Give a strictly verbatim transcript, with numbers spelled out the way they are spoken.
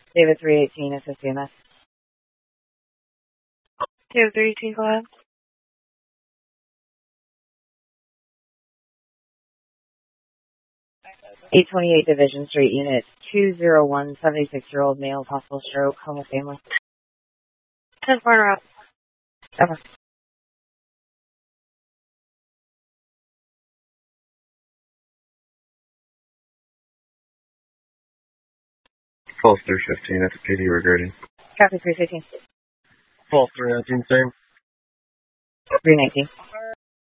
David three eighteen, assist C M S. David three eighteen, go ahead. eight twenty-eight Division Street, Unit two oh one, seventy-six-year-old male, possible stroke, homeless family. ten four interrupt. Over. False three fifteen at the P D regarding. Copy three fifteen. False three nineteen, same. three nineteen.